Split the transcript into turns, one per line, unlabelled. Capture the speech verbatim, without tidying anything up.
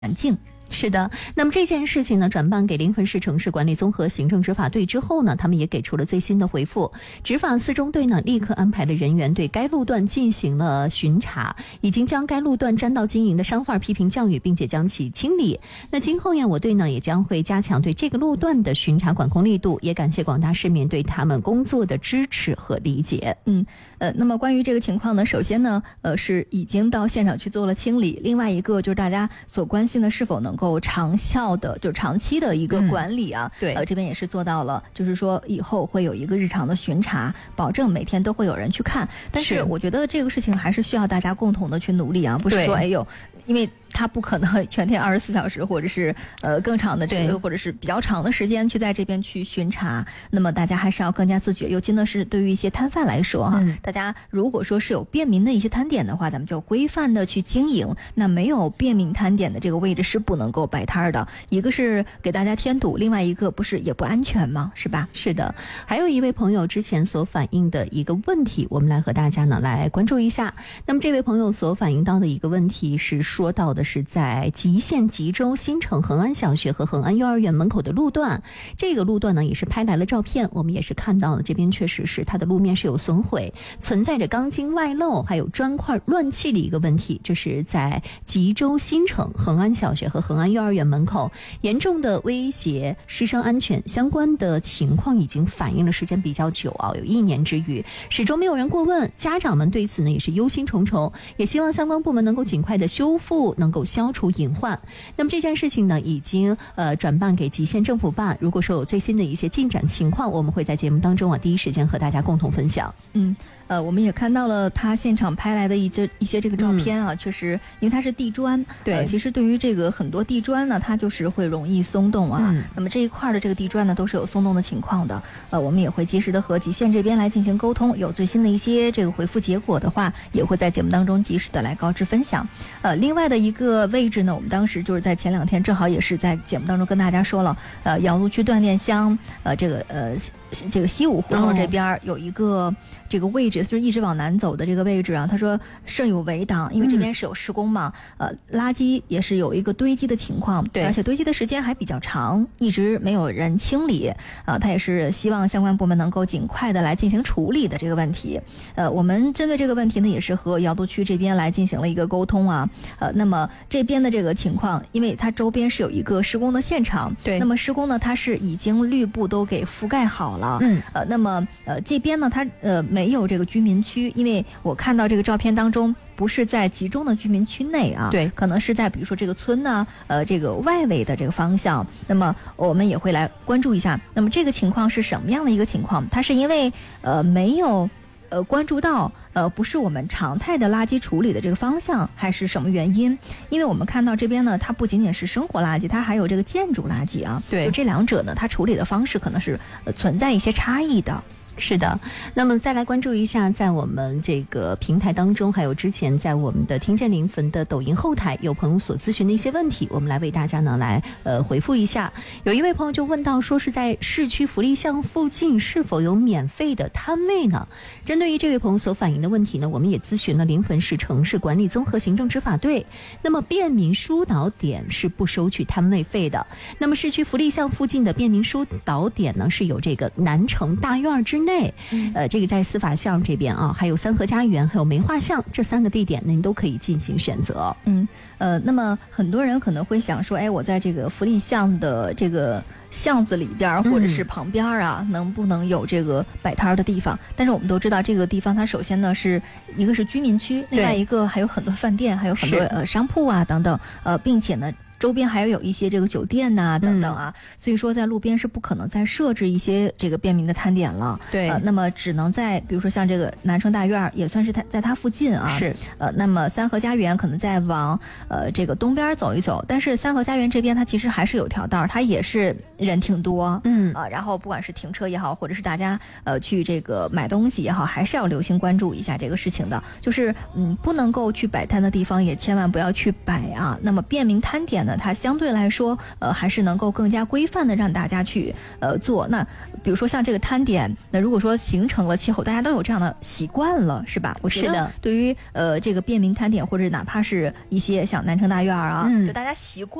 环境。
是的，那么这件事情呢，转办给临汾市城市管理综合行政执法队之后呢，他们也给出了最新的回复。执法四中队呢，立刻安排了人员对该路段进行了巡查，已经将该路段占道经营的商贩批评教育，并且将其清理。那今后呀，我队呢也将会加强对这个路段的巡查管控力度，也感谢广大市民对他们工作的支持和理解。
嗯，呃，那么关于这个情况呢，首先呢，呃，是已经到现场去做了清理。另外一个就是大家所关心的是否能够长效的，就长期的一个管理啊。
嗯、对，
呃，这边也是做到了，就是说以后会有一个日常的巡查，保证每天都会有人去看。但是我觉得这个事情还是需要大家共同的去努力啊，不是说哎呦，因为它不可能全天二十四小时，或者是呃更长的这个，或者是比较长的时间去在这边去巡查。那么大家还是要更加自觉，尤其呢是对于一些摊贩来说哈、嗯，大家如果说是有便民的一些摊点的话，咱们就规范的去经营。那没有便民摊点的这个位置是不能够摆摊的，一个是给大家添堵，另外一个不是也不安全吗？是吧？
是的。还有一位朋友之前所反映的一个问题，我们来和大家呢来关注一下。那么这位朋友所反映到的一个问题是说到的是在吉县吉州新城恒安小学和恒安幼儿园门口的路段，这个路段呢也是拍来了照片，我们也是看到了这边确实是它的路面是有损毁，存在着钢筋外露还有砖块乱砌的一个问题。这是在吉州新城恒安小学和恒安幼儿园门口，严重的威胁师生安全，相关的情况已经反映了时间比较久啊，有一年之余，始终没有人过问，家长们对此呢也是忧心忡忡，也希望相关部门能够尽快的修复，能够消除隐患。那么这件事情呢已经呃转办给吉县政府办，如果说有最新的一些进展情况，我们会在节目当中啊第一时间和大家共同分享。
嗯。呃，我们也看到了他现场拍来的一这一些这个照片啊，嗯、确实，因为它是地砖，
对、
呃，其实对于这个很多地砖呢，它就是会容易松动啊。嗯、那么这一块的这个地砖呢，都是有松动的情况的。呃，我们也会及时的和吉县这边来进行沟通，有最新的一些这个回复结果的话，也会在节目当中及时的来告知分享。呃，另外的一个位置呢，我们当时就是在前两天正好也是在节目当中跟大家说了，呃，阳路区锻炼乡，呃，这个呃这个西五胡同这边有一个这个位置。就是一直往南走的这个位置啊，他说设有围挡，因为这边是有施工嘛，嗯、呃，垃圾也是有一个堆积的情况，
对，
而且堆积的时间还比较长，一直没有人清理啊、呃，他也是希望相关部门能够尽快的来进行处理的这个问题。呃，我们针对这个问题呢，也是和瑶都区这边来进行了一个沟通啊，呃，那么这边的这个情况，因为它周边是有一个施工的现场，
对，
那么施工呢，它是已经绿布都给覆盖好了，
嗯，
呃，那么呃这边呢，它呃没有这个居民区，因为我看到这个照片当中不是在集中的居民区内啊，
对，
可能是在比如说这个村呢，呃，这个外围的这个方向。那么我们也会来关注一下，那么这个情况是什么样的一个情况？它是因为呃没有呃关注到呃不是我们常态的垃圾处理的这个方向，还是什么原因？因为我们看到这边呢，它不仅仅是生活垃圾，它还有这个建筑垃圾啊，
对，
这两者呢，它处理的方式可能是、呃、存在一些差异的。
是的，那么再来关注一下，在我们这个平台当中，还有之前在我们的听见临汾的抖音后台，有朋友所咨询的一些问题，我们来为大家呢来呃回复一下。有一位朋友就问到，说是在市区福利巷附近是否有免费的摊位呢？针对于这位朋友所反映的问题呢，我们也咨询了临汾市城市管理综合行政执法队。那么便民疏导点是不收取摊位费的。那么市区福利巷附近的便民疏导点呢，是有这个南城大院之内，呃，这个在司法巷这边啊，还有三和家园，还有梅花巷这三个地点，您都可以进行选择。
嗯，呃，那么很多人可能会想说，哎，我在这个福利巷的这个巷子里边或者是旁边啊、嗯，能不能有这个摆摊的地方？但是我们都知道，这个地方它首先呢是一个是居民区，另外一个还有很多饭店，还有很多呃商铺啊等等，呃，并且呢，周边还有一些这个酒店呐、啊、等等啊、嗯，所以说在路边是不可能再设置一些这个便民的摊点了。
对，
呃，那么只能在比如说像这个南城大院也算是它在它附近啊。
是。
呃，那么三和家园可能再往呃这个东边走一走，但是三和家园这边它其实还是有条道，它也是人挺多。
嗯
啊、呃，然后不管是停车也好，或者是大家呃去这个买东西也好，还是要留心关注一下这个事情的。就是嗯，不能够去摆摊的地方也千万不要去摆啊。那么便民摊点呢？ 呢，它相对来说呃还是能够更加规范的让大家去呃做。那比如说像这个摊点，那如果说形成了气候，大家都有这样的习惯了，是吧？我觉得对于呃这个便民摊点，或者哪怕是一些像南城大院啊，
嗯，
就大家习惯。